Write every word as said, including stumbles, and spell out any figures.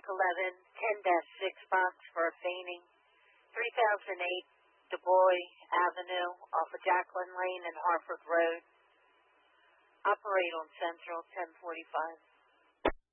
eleven, ten dash six box for a painting, three thousand eight Du Bois Avenue off of Jacqueline Lane and Harford Road. Operate on Central, ten forty-five.